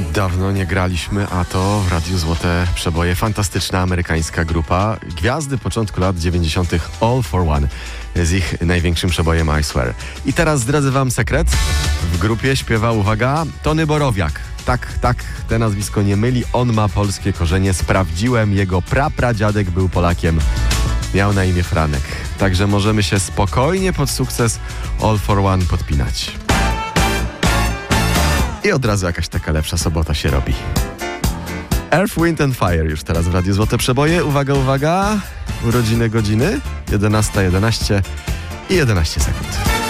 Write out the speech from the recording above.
Dawno nie graliśmy, a to w Radiu Złote Przeboje fantastyczna amerykańska grupa. Gwiazdy początku lat 90. All for One z ich największym przebojem I Swear. I teraz zdradzę wam sekret. W grupie śpiewa, uwaga, Tony Borowiak. Tak, te nazwisko nie myli. On ma polskie korzenie. Sprawdziłem, jego prapradziadek był Polakiem. Miał na imię Franek. Także możemy się spokojnie pod sukces All for One podpinać. I od razu jakaś taka lepsza sobota się robi. Earth, Wind and Fire już teraz w Radiu Złote Przeboje. Uwaga, urodziny godziny 11:11 i 11 sekund.